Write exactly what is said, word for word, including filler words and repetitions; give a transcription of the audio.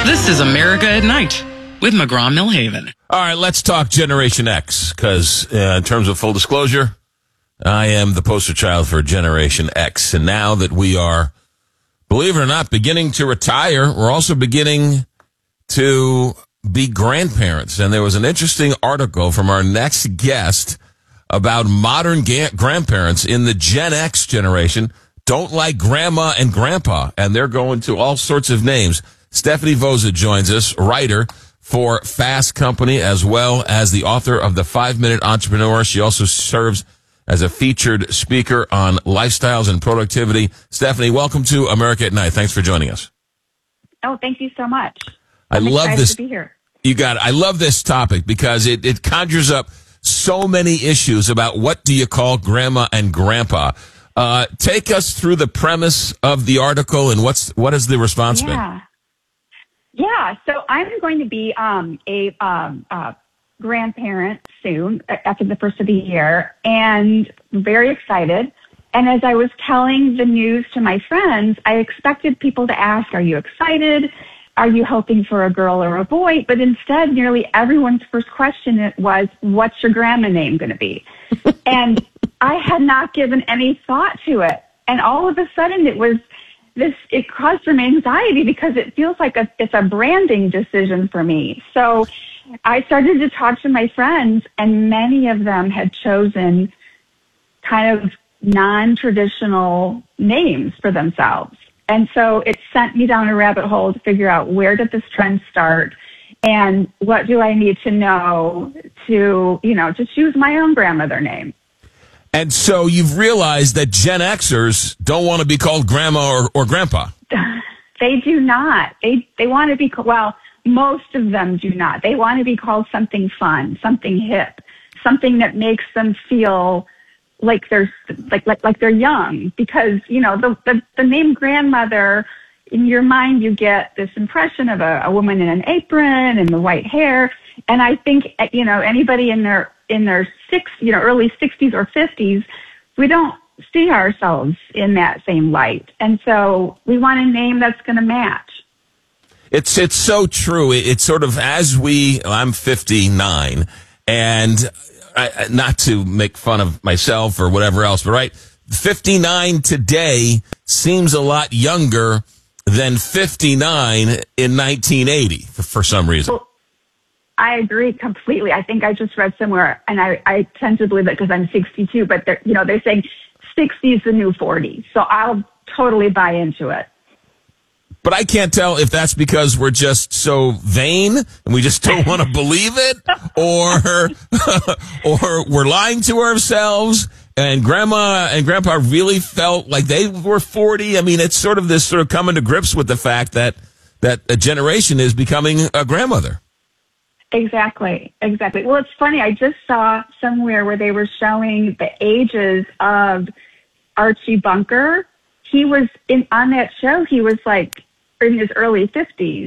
This is America at Night with McGraw-Millhaven. All right, let's talk Generation X, because uh, in terms of full disclosure, I am the poster child for Generation X. And now that we are, believe it or not, beginning to retire, we're also beginning to be grandparents. And there was an interesting article from our next guest about modern ga- grandparents in the Gen X generation don't like grandma and grandpa, and they're going to all sorts of names. Stephanie Voza joins us, writer for Fast Company, as well as the author of The Five-Minute Entrepreneur. She also serves as a featured speaker on lifestyles and productivity. Stephanie, welcome to America at Night. Thanks for joining us. Oh, thank you so much. I I'm love this. To be here. You got it. I love this topic because it, it conjures up so many issues about what do you call grandma and grandpa. Uh, take us through the premise of the article and what's what is the response yeah. been? Yeah, so I'm going to be um, a um, uh, grandparent soon, after the first of the year, and very excited. And as I was telling the news to my friends, I expected people to ask, are you excited? Are you hoping for a girl or a boy? But instead, nearly everyone's first question was, what's your grandma name going to be? And I had not given any thought to it. And all of a sudden it was this, it caused some anxiety because it feels like a, it's a branding decision for me. So I started to talk to my friends, and many of them had chosen kind of non-traditional names for themselves. And so it sent me down a rabbit hole to figure out, where did this trend start and what do I need to know to, you know, to choose my own grandmother name. And so you've realized that Gen Xers don't want to be called grandma or, or grandpa. They do not. They they want to be called, well, most of them do not. They want to be called something fun, something hip, something that makes them feel like they're like like like they're young. Because, you know, the the, the name grandmother, in your mind you get this impression of a, a woman in an apron and the white hair. And I think, you know, anybody in their in their six, you know, early sixties or fifties, we don't see ourselves in that same light. And so we want a name that's going to match. It's it's so true. It, it's sort of, as we, I'm fifty-nine, and I, not to make fun of myself or whatever else, but right, fifty-nine today seems a lot younger than fifty-nine in nineteen eighty for, for some reason. Well, I agree completely. I think I just read somewhere, and I, I tend to believe it because I'm sixty-two, but they're, you know, they're saying sixty is the new forty. So I'll totally buy into it. But I can't tell if that's because we're just so vain and we just don't want to believe it, or or we're lying to ourselves and grandma and grandpa really felt like they were forty. I mean, it's sort of this sort of coming to grips with the fact that, that a generation is becoming a grandmother. Exactly, exactly. Well, it's funny. I just saw somewhere where they were showing the ages of Archie Bunker. He was in on that show. He was like in his early fifties.